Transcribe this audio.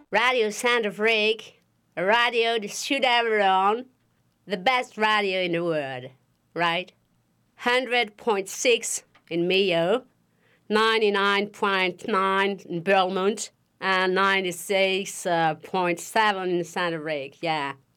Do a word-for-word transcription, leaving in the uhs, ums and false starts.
Radio Santa Freak, a radio that should ever own, the best radio in the world, right? one hundred point six in Mio, ninety-nine point nine in Belmont, and ninety-six point seven in Santa Freak, yeah.